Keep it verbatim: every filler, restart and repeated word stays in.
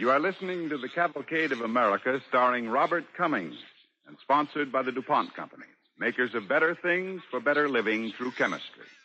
You are listening to The Cavalcade of America, starring Robert Cummings, and sponsored by the DuPont Company, makers of better things for better living through chemistry.